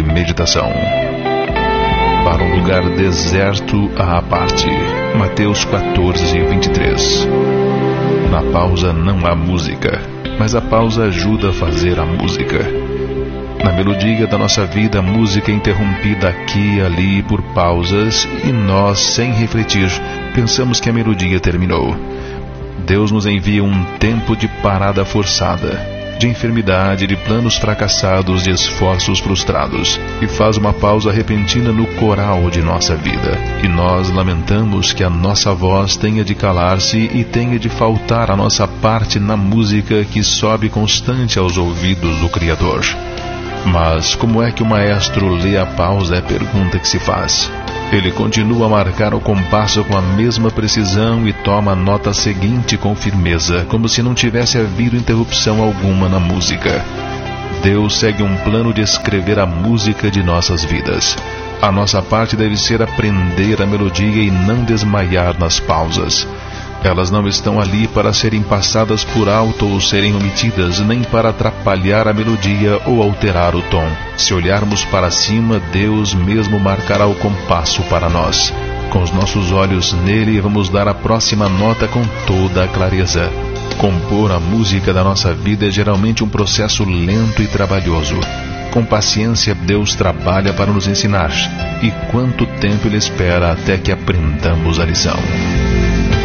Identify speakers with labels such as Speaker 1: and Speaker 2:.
Speaker 1: de meditação. Para um lugar deserto à parte. Mateus 14:23. Na pausa não há música, mas a pausa ajuda a fazer a música. Na melodia da nossa vida, a música é interrompida aqui e ali por pausas e nós, sem refletir, pensamos que a melodia terminou. Deus nos envia um tempo de parada forçada, de enfermidade, de planos fracassados, de esforços frustrados, e faz uma pausa repentina no coral de nossa vida. E nós lamentamos que a nossa voz tenha de calar-se e tenha de faltar a nossa parte na música que sobe constante aos ouvidos do Criador. Mas como é que o maestro lê a pausa é a pergunta que se faz. Ele continua a marcar o compasso com a mesma precisão e toma a nota seguinte com firmeza, como se não tivesse havido interrupção alguma na música. Deus segue um plano de escrever a música de nossas vidas. A nossa parte deve ser aprender a melodia e não desmaiar nas pausas. Elas não estão ali para serem passadas por alto ou serem omitidas, nem para atrapalhar a melodia ou alterar o tom. Se olharmos para cima, Deus mesmo marcará o compasso para nós. Com os nossos olhos nele, vamos dar a próxima nota com toda a clareza. Compor a música da nossa vida é geralmente um processo lento e trabalhoso. Com paciência, Deus trabalha para nos ensinar. E quanto tempo Ele espera até que aprendamos a lição.